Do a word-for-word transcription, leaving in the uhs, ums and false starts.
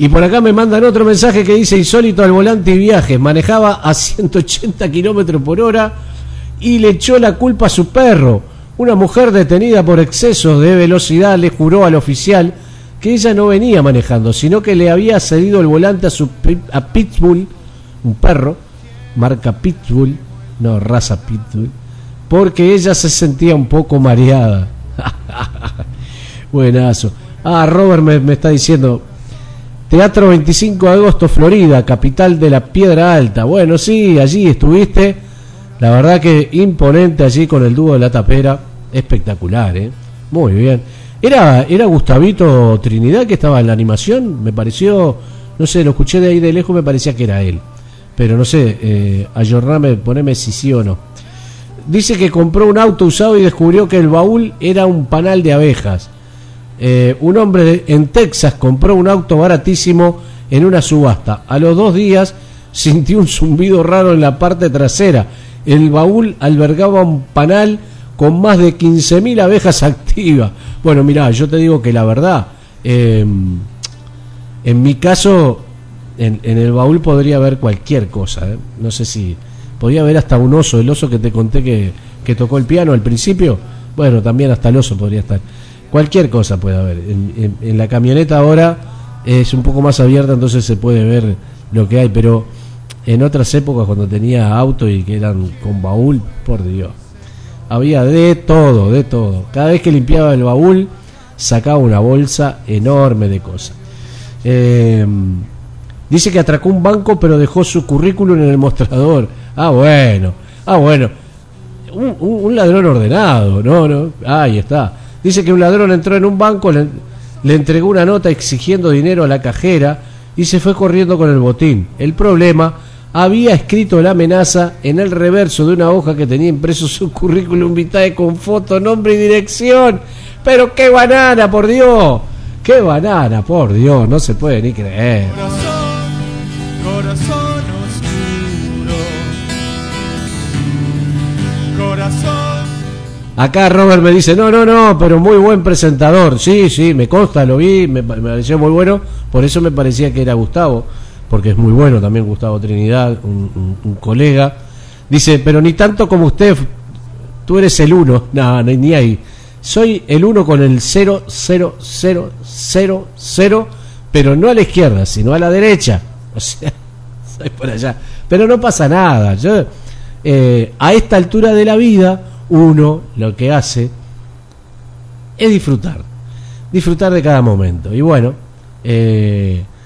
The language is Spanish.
Y por acá me mandan otro mensaje que dice: insólito al volante y viajes, manejaba a ciento ochenta kilómetros por hora y le echó la culpa a su perro. Una mujer detenida por excesos de velocidad le juró al oficial que ella no venía manejando, sino que le había cedido el volante a su a Pitbull, un perro, marca Pitbull, no, raza Pitbull, porque ella se sentía un poco mareada. Buenazo. Ah, Robert me, me está diciendo: Teatro veinticinco de agosto, Florida, capital de la Piedra Alta. Bueno, sí, allí estuviste. La verdad que imponente allí con el dúo de La Tapera. Espectacular, ¿eh? Muy bien. ¿Era, era Gustavito Trinidad que estaba en la animación? Me pareció, no sé, lo escuché de ahí de lejos, me parecía que era él. Pero no sé, eh, ayorname, poneme si sí o no. Dice que compró un auto usado y descubrió que el baúl era un panal de abejas. Eh, un hombre de, en Texas compró un auto baratísimo en una subasta. A los dos días sintió un zumbido raro en la parte trasera. El baúl albergaba un panal con más de quince mil abejas activas. Bueno, mirá, yo te digo que la verdad, eh, en mi caso, en, en el baúl podría haber cualquier cosa, ¿eh? No sé si podría haber hasta un oso, el oso que te conté que, que tocó el piano al principio. Bueno, también hasta el oso podría estar. Cualquier cosa puede haber. En, en, en la camioneta ahora es un poco más abierta, entonces se puede ver lo que hay, pero en otras épocas, cuando tenía auto y que eran con baúl, por Dios, había de todo, de todo. Cada vez que limpiaba el baúl, sacaba una bolsa enorme de cosas. Eh, dice que atracó un banco, pero dejó su currículum en el mostrador. Ah, bueno, ah, bueno. Un, un, un ladrón ordenado, ¿no? ¿no? Ahí está. Dice que un ladrón entró en un banco, le, le entregó una nota exigiendo dinero a la cajera y se fue corriendo con el botín. El problema: había escrito la amenaza en el reverso de una hoja que tenía impreso su currículum vitae con foto, nombre y dirección. Pero qué banana, por Dios, qué banana, por Dios, no se puede ni creer. Corazón, corazón oscuro, corazón. Acá Robert me dice: no, no, no, pero muy buen presentador. Sí, sí, me consta, lo vi, me, me pareció muy bueno, por eso me parecía que era Gustavo, porque es muy bueno también Gustavo Trinidad, un, un, un colega. Dice: pero ni tanto como usted, tú eres el uno. No, no, ni ahí. Soy el uno con el cero, cero, cero, cero, cero, pero no a la izquierda, sino a la derecha. O sea, soy por allá. Pero no pasa nada. Yo, eh, a esta altura de la vida, uno lo que hace es disfrutar. Disfrutar de cada momento. Y bueno, eh,